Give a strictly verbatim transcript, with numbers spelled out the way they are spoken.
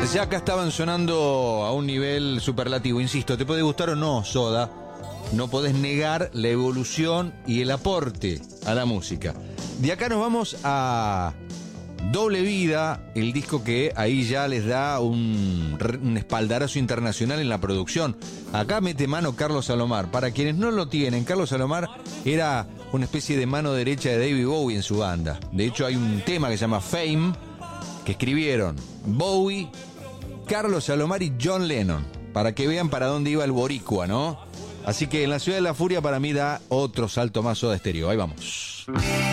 Ya acá estaban sonando a un nivel superlativo. Insisto, te puede gustar o no Soda, no podés negar la evolución y el aporte a la música. De acá nos vamos a Doble Vida, el disco que ahí ya les da un, un espaldarazo internacional en la producción. Acá mete mano Carlos Alomar. Para quienes no lo tienen, Carlos Alomar era una especie de mano derecha de David Bowie en su banda. De hecho hay un tema que se llama Fame, que escribieron Bowie, Carlos Alomar y John Lennon, para que vean para dónde iba el boricua, ¿no? Así que en la Ciudad de la Furia para mí da otro salto más Soda Stereo. Ahí vamos.